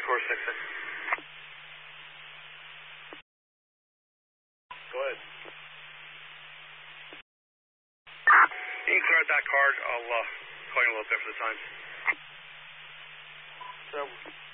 466. Go ahead. You can clear out that card. I'll call you in a little bit for the time. So.